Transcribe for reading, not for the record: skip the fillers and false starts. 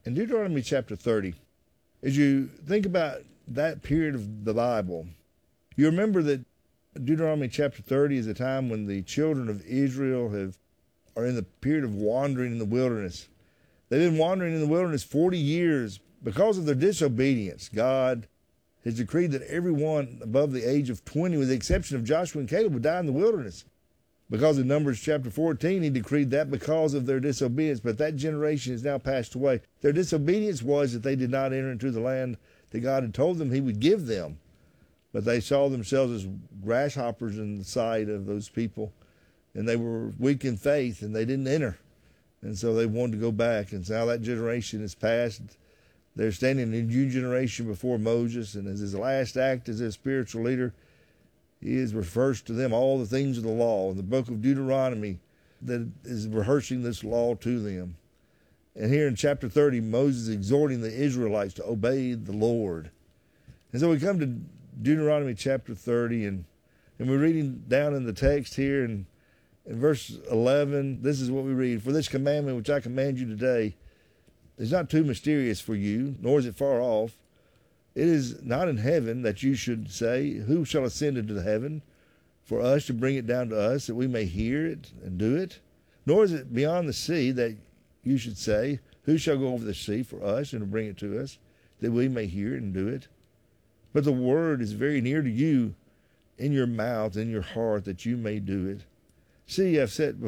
In Deuteronomy chapter 30, as you think about that period of the Bible, you remember that Deuteronomy chapter 30 is a time when the children of Israel are in the period of wandering in the wilderness. They've been wandering in the wilderness 40 years because of their disobedience. God has decreed that everyone above the age of 20, with the exception of Joshua and Caleb, would die in the wilderness. Because in Numbers chapter 14, he decreed that because of their disobedience. But that generation has now passed away. Their disobedience was that they did not enter into the land that God had told them he would give them. But they saw themselves as grasshoppers in the sight of those people. And they were weak in faith, and they didn't enter. And so they wanted to go back. And so now that generation has passed. They're standing in a new generation before Moses. And as his last act as their spiritual leader, he refers to them all the things of the law in the book of Deuteronomy that is rehearsing this law to them. And here in chapter 30, Moses is exhorting the Israelites to obey the Lord. And so we come to Deuteronomy chapter 30, and we're reading down in the text here, and in verse 11, this is what we read. For this commandment which I command you today is not too mysterious for you, nor is it far off. It is not in heaven that you should say, who shall ascend into the heaven for us to bring it down to us, that we may hear it and do it? Nor is it beyond the sea that you should say, who shall go over the sea for us and to bring it to us, that we may hear it and do it? But the word is very near to you, in your mouth, in your heart, that you may do it. See, I've set